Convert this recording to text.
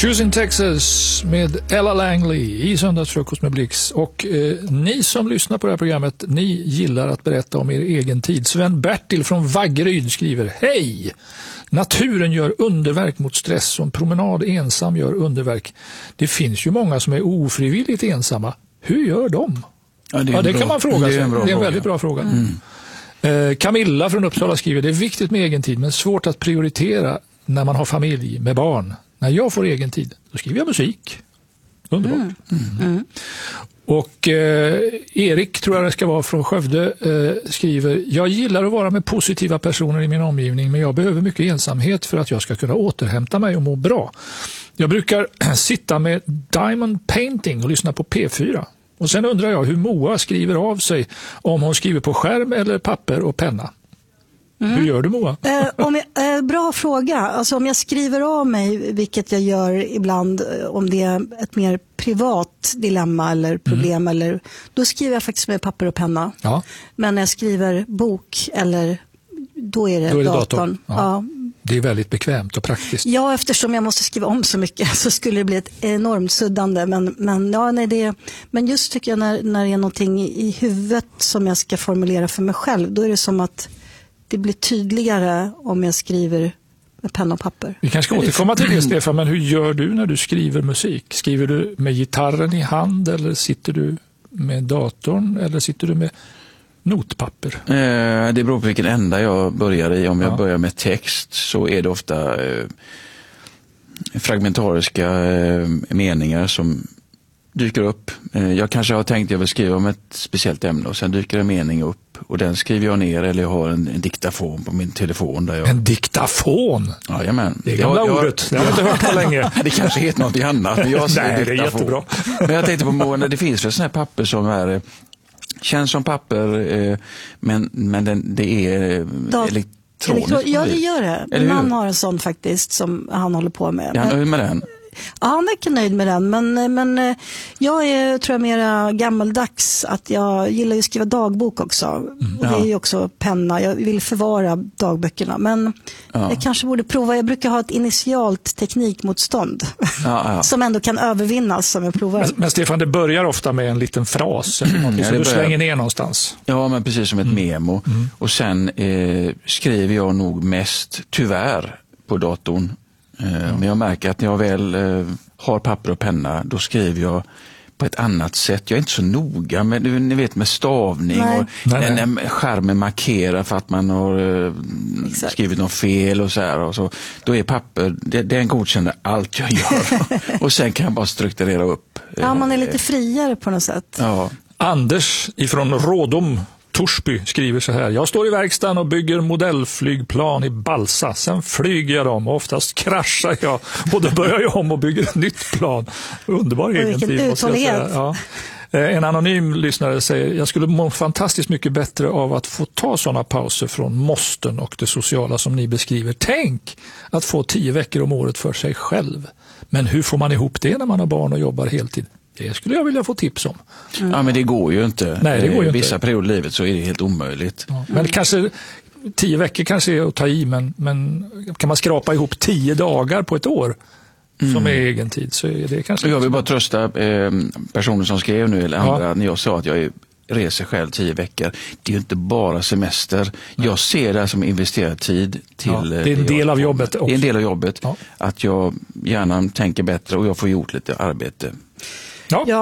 Shoes in Texas med Ella Langley i Söndagsfrukost med Blix. Och ni som lyssnar på det här programmet, ni gillar att berätta om er egen tid. Sven-Bertil från Vaggeryd skriver: Hej! Naturen gör underverk mot stress och en promenad ensam gör underverk. Det finns ju många som är ofrivilligt ensamma. Hur gör de? Ja, det kan man fråga sig. Det är en väldigt bra fråga. Camilla från Uppsala skriver: Det är viktigt med egen tid men svårt att prioritera när man har familj med barn. När jag får egen tid, då skriver jag musik. Underbart. Och Erik, tror jag det ska vara, från Skövde skriver: Jag gillar att vara med positiva personer i min omgivning, men jag behöver mycket ensamhet för att jag ska kunna återhämta mig och må bra. Jag brukar sitta med Diamond Painting och lyssna på P4. Och sen undrar jag hur Moa skriver av sig, om hon skriver på skärm eller papper och penna. Hur gör du, Moa? Bra fråga. Alltså, om jag skriver av mig, vilket jag gör ibland, om det är ett mer privat dilemma eller problem, eller, då skriver jag faktiskt med papper och penna. Ja. Men när jag skriver bok, då är det datorn. Ja. Det är väldigt bekvämt och praktiskt. Ja, eftersom jag måste skriva om så mycket så skulle det bli ett enormt suddande. Men just tycker jag när det är någonting i huvudet som jag ska formulera för mig själv, då är det som att det blir tydligare om jag skriver med penna och papper. Vi kanske ska återkomma till det, Stefan, men hur gör du när du skriver musik? Skriver du med gitarren i hand, eller sitter du med datorn, eller sitter du med notpapper? Det beror på vilken ända jag börjar i. Om jag börjar med text så är det ofta fragmentariska meningar som dyker upp. Jag kanske har tänkt att jag vill skriva om ett speciellt ämne och sen dyker en mening upp och den skriver jag ner, eller jag har en diktafon på min telefon. Där jag... En diktafon? Jajamän. Det är gamla ordet. Det har jag inte hört på länge. Det kanske heter något annat. Men jag Nej, det är jättebra. Men jag tänkte på det finns väl sådana här papper som är känns som papper, men det är elektroniskt. Ja, det gör det. Min man har en sån faktiskt som han håller på med. Är han nöjd med den? Ja, han är inte nöjd med den, men jag är, tror jag, mera gammaldags, att jag gillar ju att skriva dagbok också. Och det är ju också penna, jag vill förvara dagböckerna, men jag kanske borde prova. Jag brukar ha ett initialt teknikmotstånd som ändå kan övervinnas som jag provar. Men Stefan, det börjar ofta med en liten fras eller så du slänger ner någonstans. Ja, men precis som ett memo. Och sen skriver jag nog mest, tyvärr, på datorn. Men jag märker att när jag väl har papper och penna, då skriver jag på ett annat sätt. Jag är inte så noga med, ni vet, med stavning. Och när skärmen markerar för att man har skrivit något fel och så här. Och så, då är papper, den godkänner allt jag gör. Och sen kan jag bara strukturera upp. Ja, man är lite friare på något sätt. Ja. Anders ifrån Rådom, Torsby, skriver så här: Jag står i verkstaden och bygger modellflygplan i balsa. Sen flyger jag dem och oftast kraschar jag. Och då börjar jag om och bygger ett nytt plan. Underbar egen tid, måste jag säga. Ja. En anonym lyssnare säger: Jag skulle må fantastiskt mycket bättre av att få ta sådana pauser från måsten och det sociala som ni beskriver. Tänk att få 10 veckor om året för sig själv. Men hur får man ihop det när man har barn och jobbar heltid? Det skulle jag vilja få tips om. Ja, men det går ju inte. Nej, det går ju vissa inte. perioder i livet så är det helt omöjligt. Ja. Men kanske 10 veckor kanske är att ta i, men kan man skrapa ihop 10 dagar på ett år som är egen tid, så är det kanske... Jag vill bara trösta personer som skrev nu eller andra när jag sa att jag reser själv 10 veckor. Det är ju inte bara semester. Jag ser det som investerad tid till... det är en del av jobbet också. Det är en del av jobbet. Att jag gärna tänker bättre och jag får gjort lite arbete. Ja.